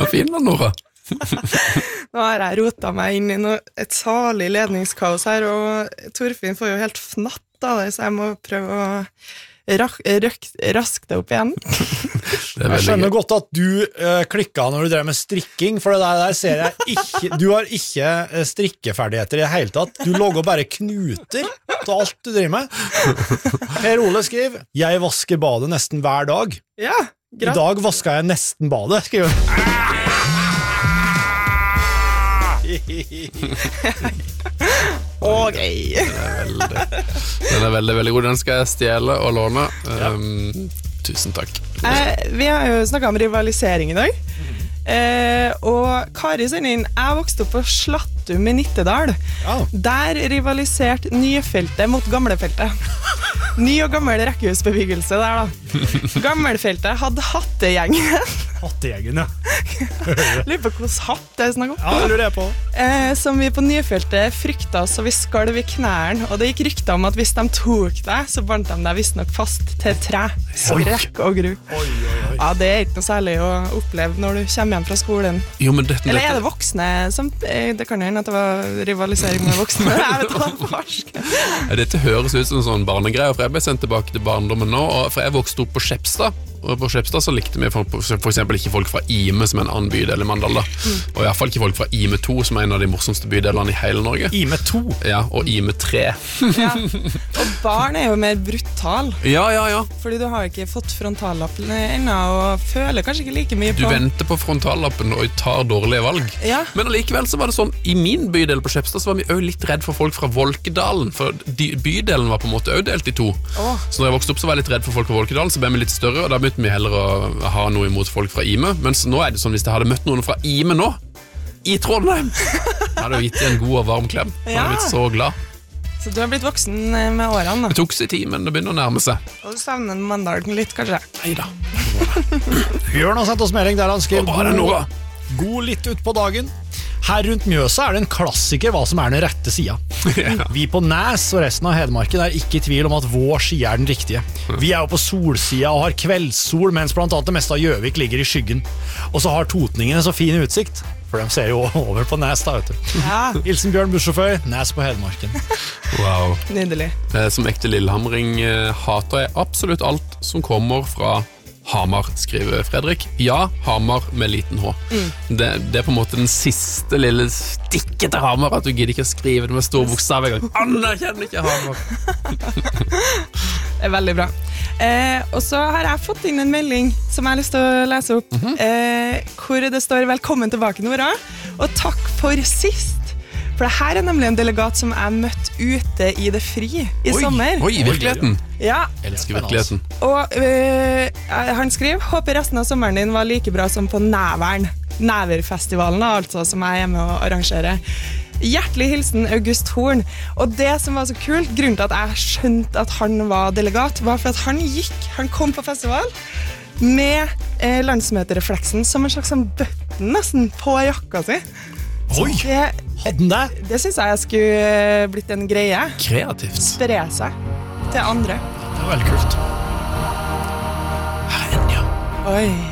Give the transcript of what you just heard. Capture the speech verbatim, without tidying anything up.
fin da, Nora. Nå har jeg rotet meg inn i noe, et salig ledningskaos her, og Torfinn får jo helt fnatt av det, så jeg må prøve å rak, røk, raske det opp igjen. Det jeg skjønner godt at du uh, klikket når du drev med strikking, for det der, der ser jeg ikke, du har ikke uh, strikkeferdigheter i det hele tatt. Du lager bare knuter til alt du driver med. Per Ole skriver, jeg vasker badet nesten hver dag. Ja, greit. I dag vasket jeg nesten badet, skriver han. Ok. Den er veldig, den er veldig, veldig god. Den skal jeg stjele og låne. Um, tusen takk. Eh, vi har jo snakket om rivalisering i dag. Eh, og Kari sender inn, jeg vokste opp på Slattum i Nittedal. Ja. Der rivaliserte Nyfeltet mot Gamlefeltet. Ny og gammel rekkehusbebyggelse der da. Gammelfeltet hadde hattegjengen. Hattegjengen, ja. Lurer på hvordan hatt det er snakk om. Ja, det lurer jeg på. Eh, som vi på Nyfeltet frykta så vi skalv i knærne, og det gikk rykter om at hvis de tok deg, så bandt de deg visst nok fast til et tre. Skrekk og gru. Oi, oi, oi. Ja, det er ikke noe særlig å oppleve når du kommer hjem fra skolen. Jo, men dette, Eller er dette... det voksne som, det kan jo hende at det var rivalisering med voksne. Jeg vet hva farsk. Dette høres ut som en sånn barnegreie, for jeg ble sendt tilbake til barndommen nå, og for jeg vokste opp på Skjepstad, og på Skjepstad så likte vi for, for eksempel ikke folk fra Ime som en annen bydel i Mandal da. Mm. Og i hvert fall ikke folk fra Ime to som er en av de morsomste bydelene i hele Norge. Ime to? Ja, og Ime tre. Ja. Og barn er jo mer brutal. Ja, ja, ja. Fordi du har ikke fått frontallappen ennå, og føler kanskje ikke like mye på... Du venter på frontallappen og tar dårlige valg. Ja. Men allikevel så var det sånn, i min bydel på Skjepstad så var vi jo litt redd for folk fra Volkedalen, for de, bydelen var på en måte også delt i to. Oh. Så når jeg vokste opp så var jeg litt redd for folk fra Volkedalen, så ble vi litt større, og da begynte vi heller å ha noe imot folk fra Ime. Mens nå er det sånn, hvis jeg hadde møtt noen fra Ime nå, i Trondheim, jeg hadde jo gitt dem en god og varm klem. Jeg hadde blitt så glad. Så du har blitt voksen med årene da? Det tok seg tid, men det begynner å nærme seg. Og du savner Mandalen litt, kanskje? Neida. Bjørn har sendt oss melding der han skrev Å, bare Nora. God litt ut på dagen. Her rundt Mjøsa er det en klassiker hva som er den rette siden. Ja. Vi på Næs og resten av Hedmarken er ikke i tvil om at vår side er den riktige. Vi er jo på solsida og har kveldssol, mens blant annet det meste av Gjøvik ligger i skyggen. Og så har totningene så fin utsikt, for de ser jo over på Næs da, vet du. Ja. Hilsen Bjørn Bussjåfør, Næs på Hedmarken. Wow. Nydelig. Som ekte lillehamring hater jeg absolutt alt som kommer fra Hamar, skriver Fredrik. Ja, Hamar med liten H. Mm. Det, det er på en måte den siste lille stikket til Hamar, at du gidder ikke å skrive det med stor bokstav en gang. Anerkjenner ikke Hamar. Det er veldig bra. Eh, og så har jeg fått inn en melding som jeg har lyst til å lese opp, mm-hmm. eh, hvor det står «Velkommen tilbake, Nora», og takk for sist. For det her er nemlig en delegat som jeg møtte ute i det fri i oi, sommer. Oi, i virkeligheten. Ja. Elsker virkeligheten. Og øh, han skriver, håper resten av sommeren din var like bra som på Nævern. Næverfestivalen, altså, som jeg er med å arrangere. Hjertelig hilsen August Horn. Og det som var så kult, grunnen til at jeg skjønte at han var delegat, var for at han gikk, han kom på festival med eh, landsmøterefleksen som en slags sånn button nesten på jakka si. Oi, det, hadde den det? Det synes jeg skulle blitt en greie. Kreativt. Spre seg til andre. Det var veldig kult. Her er den, ja. Oi.